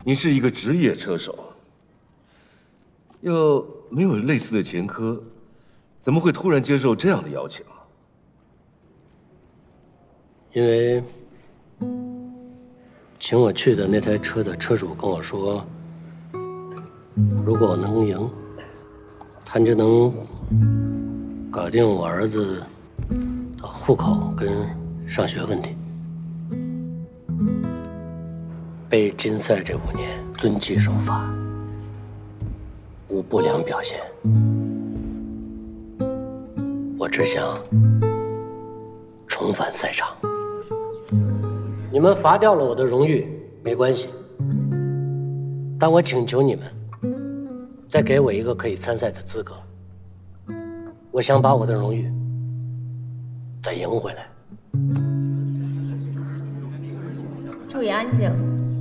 你是一个职业车手，又没有类似的前科，怎么会突然接受这样的邀请？ 因为请我去的那台车的车主跟我说，如果我能赢，他就能搞定我儿子的户口跟上学问题。被禁赛这5年，遵纪守法，无不良表现。我只想重返赛场。你们罚掉了我的荣誉没关系，但我请求你们再给我一个可以参赛的资格。我想把我的荣誉再赢回来。 注意安静。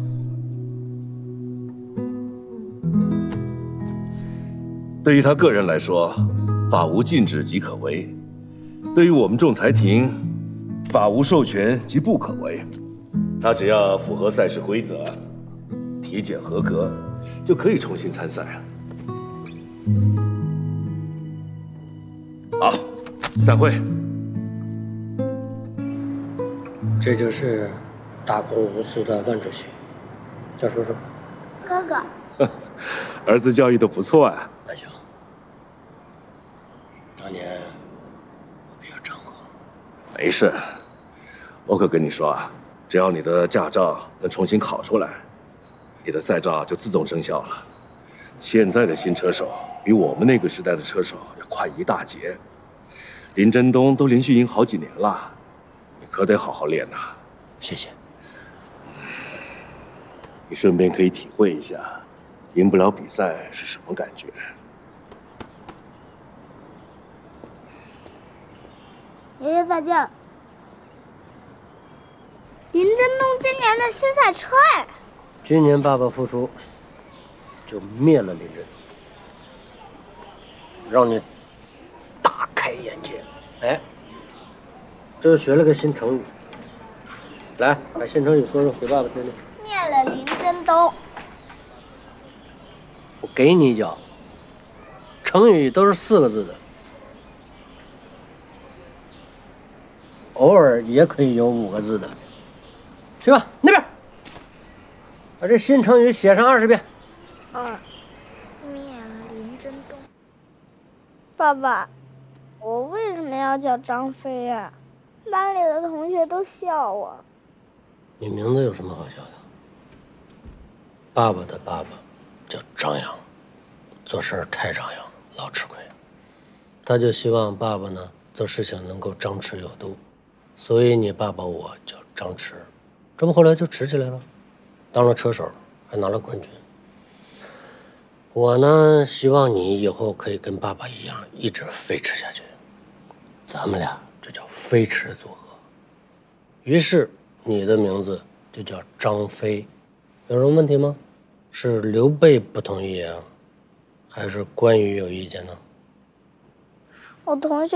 对于他个人来说，法无禁止即可为；对于我们仲裁庭，法无授权即不可为。他只要符合赛事规则，体检合格，就可以重新参赛。好，散会。 这就是大公无私的万主席，叫叔叔。 哥哥， 儿子教育的不错啊。 万雄，当年我比较张狂。 没事，我可跟你说啊，只要你的驾照能重新考出来，你的赛照就自动生效了。现在的新车手比我们那个时代的车手要快一大截。林真东都连续赢好几年了，你可得好好练呐。 谢谢。 你顺便可以体会一下，赢不了比赛是什么感觉。 爷爷再见。林真东今年的新赛车哎！ 今年爸爸复出，就灭了林真，让你大开眼界。哎，这是学了个新成语，来把新成语说说给爸爸听听。 灭了林真东。 我给你一脚。成语都是4个字的，偶尔也可以有5个字的。去吧，那边把这新成语写上20遍。 灭了林真东。爸爸，我为什么要叫张飞呀？班里的同学都笑我。 你名字有什么好笑的？爸爸的爸爸叫张扬，做事太张扬，老吃亏。他就希望爸爸呢做事情能够张弛有度，所以你爸爸我叫张弛，这不后来就吃起来了，当了车手，还拿了冠军。我呢希望你以后可以跟爸爸一样一直飞驰下去，咱们俩这叫飞驰组合。于是你的名字就叫张飞，有什么问题吗？是刘备不同意啊，还是关羽有意见呢？ 我同学